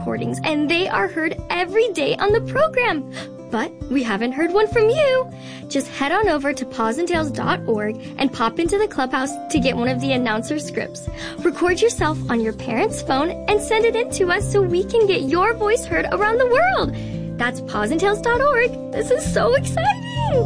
recordings, and they are heard every day on the program. But we haven't heard one from you. Just head on over to pawsandtails.org and pop into the clubhouse to get one of the announcer scripts. Record yourself on your parents' phone and send it in to us so we can get your voice heard around the world. That's pawsandtails.org. This is so exciting!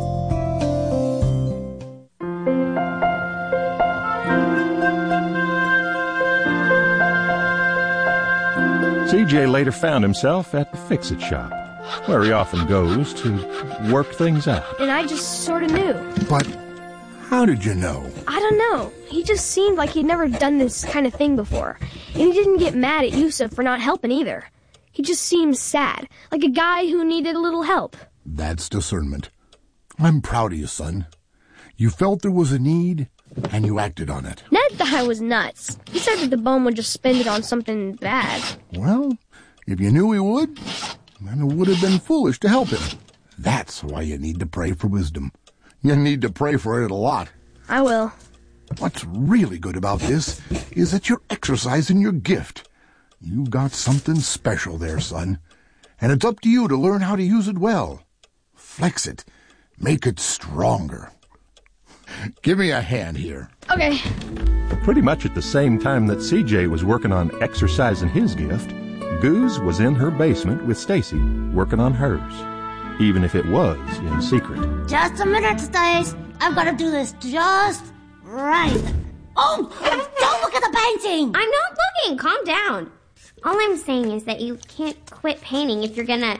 CJ later found himself at the Fix-It shop, where he often goes to work things out. And I just sort of knew. But how did you know? I don't know. He just seemed like he'd never done this kind of thing before. And he didn't get mad at Yusuf for not helping either. He just seemed sad, like a guy who needed a little help. That's discernment. I'm proud of you, son. You felt there was a need, and you acted on it. Ned thought I was nuts. He said that the bum would just spend it on something bad. Well, if you knew he would, then it would have been foolish to help him. That's why you need to pray for wisdom. You need to pray for it a lot. I will. What's really good about this is that you're exercising your gift. You got something special there, son. And it's up to you to learn how to use it well. Flex it. Make it stronger. Give me a hand here. Okay. Pretty much at the same time that CJ was working on exercising his gift, Goose was in her basement with Stacy, working on hers, even if it was in secret. Just a minute, Stace. I've got to do this just right. Oh, don't look at the painting. I'm not looking. Calm down. All I'm saying is that you can't quit painting if you're gonna,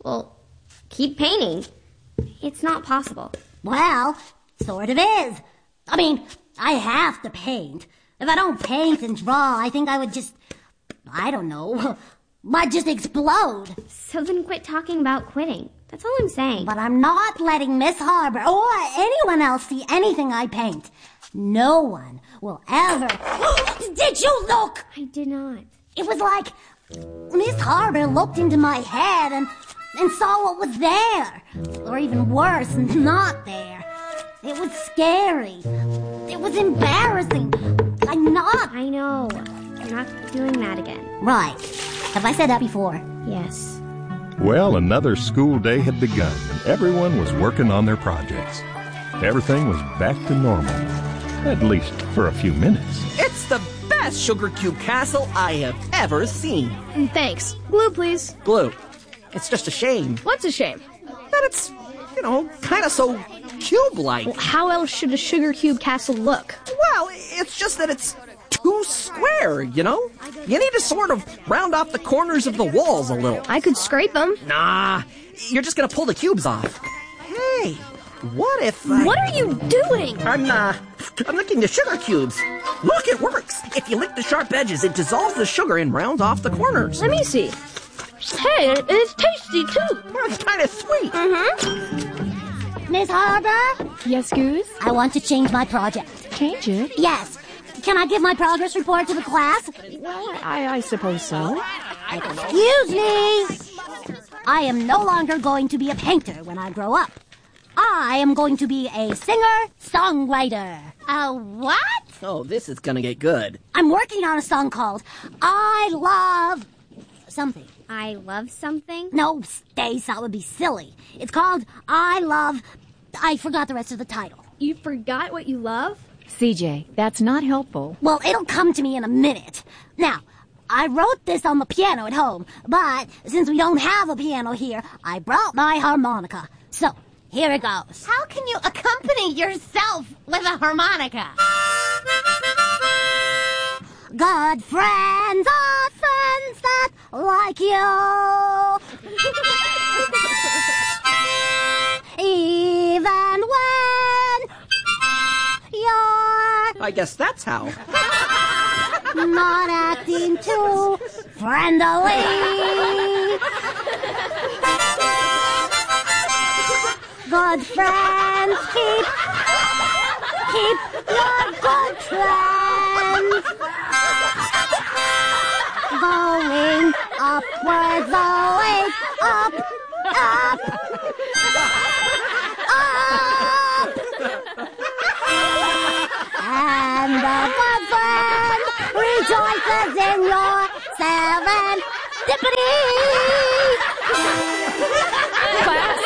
keep painting. It's not possible. Well, sort of is. I mean, I have to paint. If I don't paint and draw, I think I would just, I don't know, might just explode. So then quit talking about quitting. That's all I'm saying. But I'm not letting Miss Harbor or anyone else see anything I paint. No one will ever... Did you look? I did not. It was like Miss Harbor looked into my head and saw what was there. Or even worse, not there. It was scary. It was embarrassing. I'm not. I know. You're not doing that again. Right. Have I said that before? Yes. Well, another school day had begun, and everyone was working on their projects. Everything was back to normal, at least for a few minutes. It's the best sugar cube castle I have ever seen. Thanks. Glue, please. Glue. It's just a shame. What's a shame? That it's, kind of so cube-like. Well, how else should a sugar cube castle look? Well, it's just that it's too square, You need to sort of round off the corners of the walls a little. I could scrape them. Nah, you're just gonna pull the cubes off. Hey, what if What are you doing? I'm licking the sugar cubes. Look, it works. If you lick the sharp edges, it dissolves the sugar and rounds off the corners. Let me see. Hey, it's tasty, too. Well, it's kind of sweet. Mm-hmm. Miss Harbor? Yes, Goose? I want to change my project. Change it? Yes. Can I give my progress report to the class? Well, I suppose so. Excuse me. I am no longer going to be a painter when I grow up. I am going to be a singer-songwriter. A what? Oh, this is gonna get good. I'm working on a song called I Love Something. I love something? No, Stace, that would be silly. It's called I forgot the rest of the title. You forgot what you love? CJ, that's not helpful. Well, it'll come to me in a minute. Now, I wrote this on the piano at home, but since we don't have a piano here, I brought my harmonica. So, here it goes. How can you accompany yourself with a harmonica? Good friends are friends that like you. Even when you're I guess that's how. not acting too friendly. Good friends keep your good friends going upwards, going up, up, up. And the good friend rejoices in your 7 Serendipity! Class!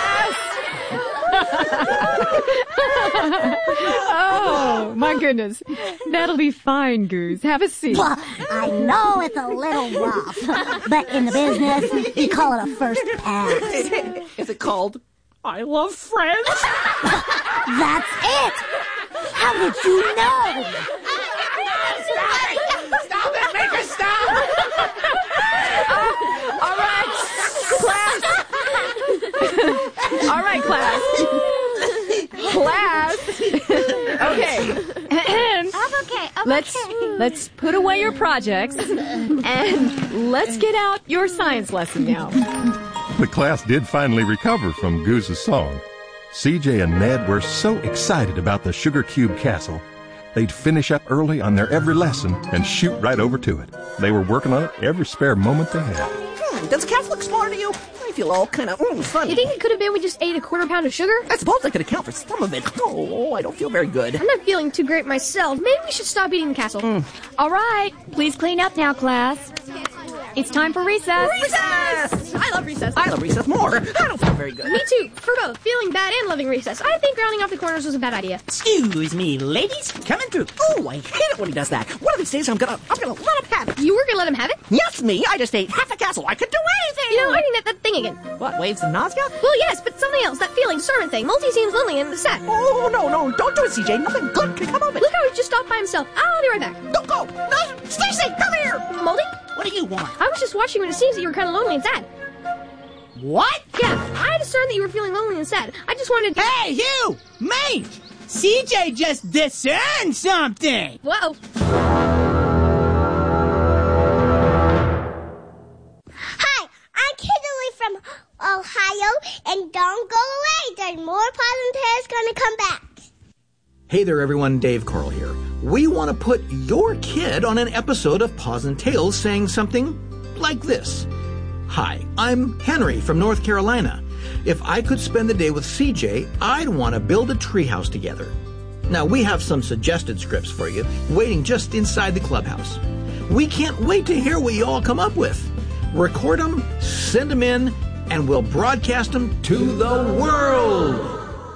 Oh, my goodness. That'll be fine, Goose. Have a seat. Well, I know it's a little rough, but in the business, you call it a first pass. Is it called I Love Friends? That's it! How did you know? Stop it! Make her stop! All right, class. All right, class. Class. Okay. Okay. Let's put away your projects and let's get out your science lesson now. The class did finally recover from Goose's song. CJ and Ned were so excited about the Sugar Cube Castle, they'd finish up early on their every lesson and shoot right over to it. They were working on it every spare moment they had. Does the castle look smaller to you? I feel all kind of funny. You think it could have been we just ate a quarter pound of sugar? I suppose I could account for some of it. Oh, I don't feel very good. I'm not feeling too great myself. Maybe we should stop eating the castle. All right, please clean up now, class. It's time for recess. Recess! I love recess. I love recess more. I don't feel very good. Me too. For both feeling bad and loving recess. I think rounding off the corners was a bad idea. Excuse me, ladies. Coming through. Oh, I hate it when he does that. One of these days I'm gonna let him have it. You were gonna let him have it? Yes, me. I just ate half a castle. I could do anything. You know, I think that thing again. What, waves of nausea? Well, yes, but something else. That feeling, discernment thing. Multi seems lonely and sad. Oh, no. Don't do it, CJ. Nothing good can come of it. Look how he just stopped by himself. I'll be right back. Don't go. No, Stacy, come here. Moldy? What do you want? I was just watching when it seems that you were kind of lonely and sad. What? Yeah, I discerned that you were feeling lonely and sad. I just wanted to... Hey, you! Mate! CJ just discerned something! Whoa. Hi, I'm Kimberly from Ohio, and don't go away. There's more Paws and Tails gonna come back. Hey there, everyone. Dave Carl here. We want to put your kid on an episode of Paws and Tails saying something like this. Hi, I'm Henry from North Carolina. If I could spend the day with CJ, I'd want to build a treehouse together. Now, we have some suggested scripts for you, waiting just inside the clubhouse. We can't wait to hear what you all come up with. Record them, send them in, and we'll broadcast them to the world.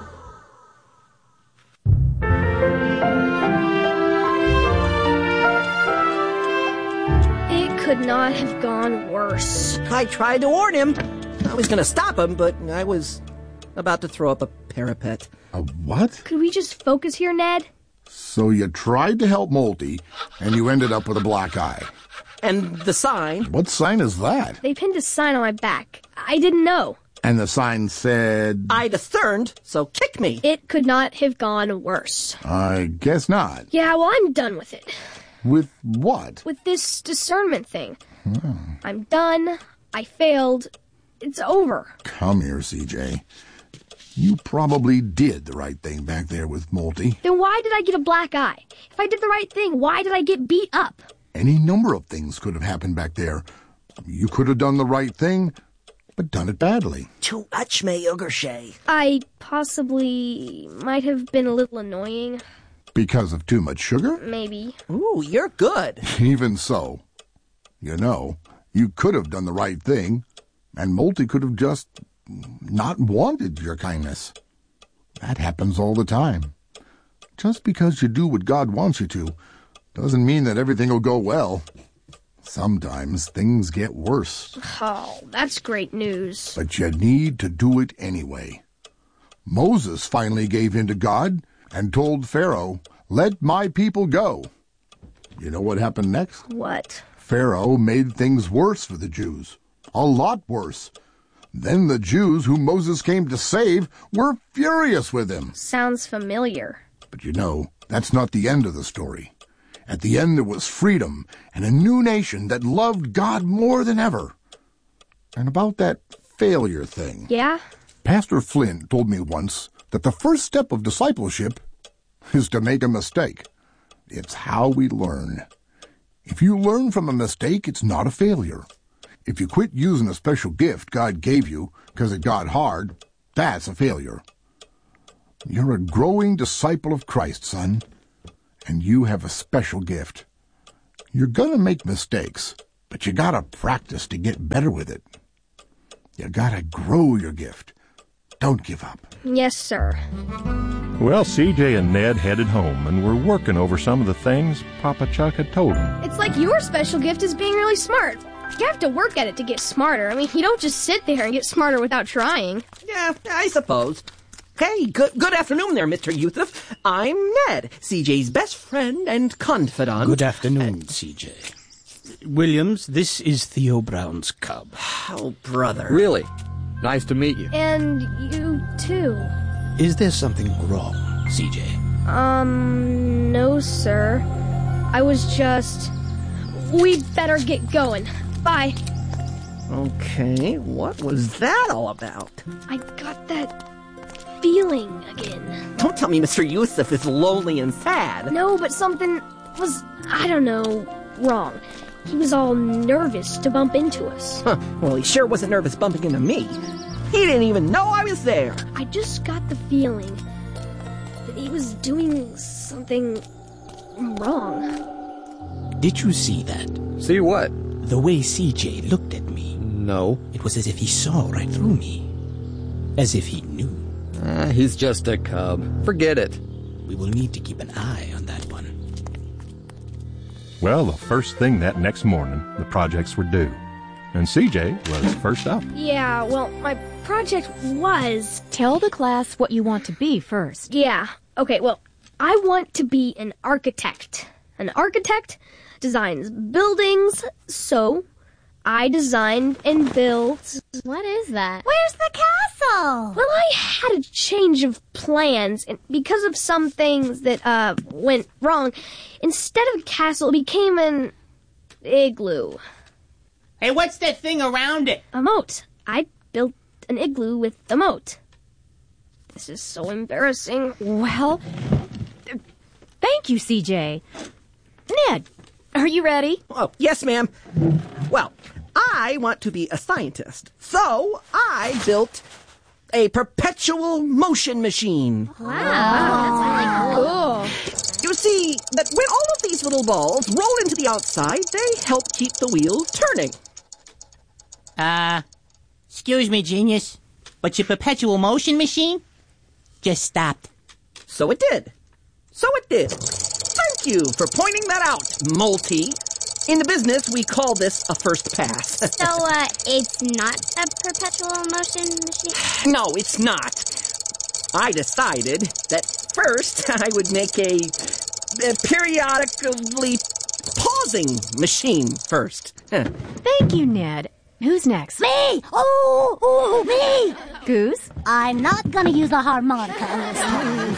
Could not have gone worse. I tried to warn him. I was going to stop him, but I was about to throw up a parapet. A what? Could we just focus here, Ned? So you tried to help Molty, and you ended up with a black eye. And the sign. What sign is that? They pinned a sign on my back. I didn't know. And the sign said... I discerned, so kick me. It could not have gone worse. I guess not. Yeah, well, I'm done with it. With what? With this discernment thing. I'm done. I failed. It's over. Come here, CJ. You probably did the right thing back there with Molty. Then why did I get a black eye? If I did the right thing, why did I get beat up? Any number of things could have happened back there. You could have done the right thing, but done it badly. Too much, Mayogre. I possibly might have been a little annoying. Because of too much sugar? Maybe. Ooh, you're good. Even so. You know, you could have done the right thing, and Molty could have just not wanted your kindness. That happens all the time. Just because you do what God wants you to doesn't mean that everything will go well. Sometimes things get worse. Oh, that's great news. But you need to do it anyway. Moses finally gave in to God and told Pharaoh, "Let my people go." You know what happened next? What? Pharaoh made things worse for the Jews. A lot worse. Then the Jews whom Moses came to save were furious with him. Sounds familiar. But you know, that's not the end of the story. At the end there was freedom and a new nation that loved God more than ever. And about that failure thing. Yeah? Pastor Flynn told me once that the first step of discipleship is to make a mistake. It's how we learn. If you learn from a mistake, it's not a failure. If you quit using a special gift God gave you because it got hard, that's a failure. You're a growing disciple of Christ, son, and you have a special gift. You're going to make mistakes, But you gotta practice to get better with it. You gotta grow your gift. Don't give up. Yes, sir. Well, CJ and Ned headed home and were working over some of the things Papa Chuck had told them. It's like your special gift is being really smart. You have to work at it to get smarter. I mean, you don't just sit there and get smarter without trying. Yeah, I suppose. Hey, good afternoon there, Mr. Yusuf. I'm Ned, CJ's best friend and confidant. Good afternoon, CJ. Williams, this is Theo Brown's cub. Oh, brother. Really? Nice to meet you. And you, too. Is there something wrong, CJ? No, sir. I was just... We'd better get going. Bye. Okay, what was that all about? I got that feeling again. Don't tell me Mr. Yusuf is lonely and sad. No, but something was, I don't know, wrong. He was all nervous to bump into us. Huh. Well, he sure wasn't nervous bumping into me. He didn't even know I was there. I just got the feeling that he was doing something wrong. Did you see that? See what? The way CJ looked at me. No. It was as if he saw right through me. As if he knew. He's just a cub. Forget it. We will need to keep an eye on that one. Well, the first thing that next morning, the projects were due. And CJ was first up. Yeah, well, my project was... Tell the class what you want to be first. Yeah. Okay, well, I want to be an architect. An architect designs buildings, so I designed and built... What is that? Where's the castle? Well, I had a change of plans, and because of some things that went wrong, instead of a castle, it became an igloo. Hey, what's that thing around it? A moat. I built an igloo with a moat. This is so embarrassing. Well, thank you, CJ. Ned, are you ready? Oh, yes, ma'am. Well, I want to be a scientist, so I built a perpetual motion machine. Wow, that's really cool. You see, that when all of these little balls roll into the outside, they help keep the wheel turning. Excuse me, genius, but your perpetual motion machine just stopped. So it did. Thank you for pointing that out, Multi. In the business, we call this a first pass. So, it's not a perpetual motion machine? No, it's not. I decided that first I would make a periodically pausing machine first. Thank you, Ned. Who's next? Me! Oh, me! Goose? I'm not gonna use a harmonica this time.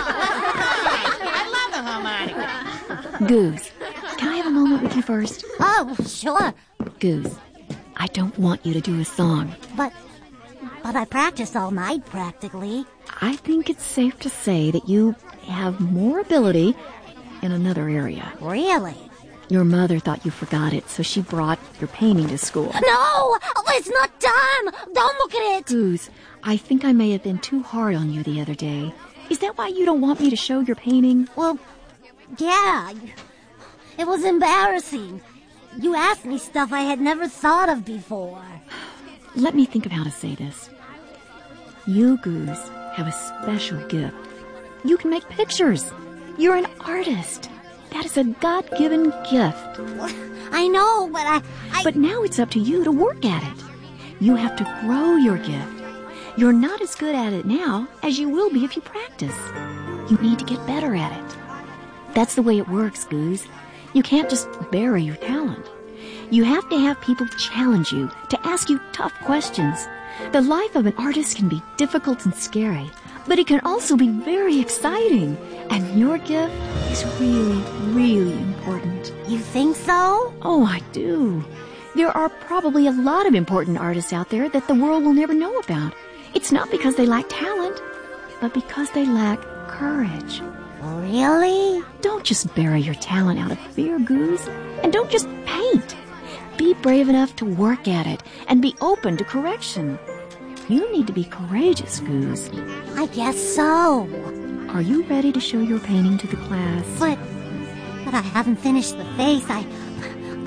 I love the harmonica. Goose, can I have a moment with you first? Oh, sure. Goose, I don't want you to do a song. But I practiced all night, practically. I think it's safe to say that you have more ability in another area. Really? Your mother thought you forgot it, so she brought your painting to school. No! It's not done! Don't look at it! Goose, I think I may have been too hard on you the other day. Is that why you don't want me to show your painting? Well, yeah. It was embarrassing. You asked me stuff I had never thought of before. Let me think of how to say this. You, Goose, have a special gift. You can make pictures. You're an artist. That is a God-given gift. I know, but But now it's up to you to work at it. You have to grow your gift. You're not as good at it now as you will be if you practice. You need to get better at it. That's the way it works, Goose. You can't just bury your talent. You have to have people challenge you, to ask you tough questions. The life of an artist can be difficult and scary, but it can also be very exciting. And your gift is really, really important. You think so? Oh, I do. There are probably a lot of important artists out there that the world will never know about. It's not because they lack talent, but because they lack courage. Really? Don't just bury your talent out of fear, Goose. And don't just paint. Be brave enough to work at it and be open to correction. You need to be courageous, Goose. I guess so. Are you ready to show your painting to the class? But I haven't finished the face.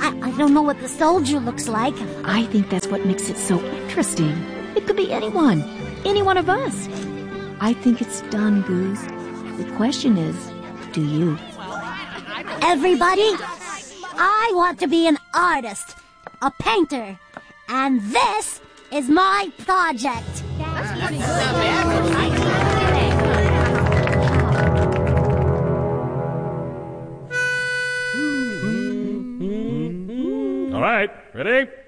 I don't know what the soldier looks like. I think that's what makes it so interesting. It could be anyone. Any one of us. I think it's done, Goose. The question is, do you? Everybody, I want to be an artist, a painter, and this is my project. That's pretty good. All right, ready?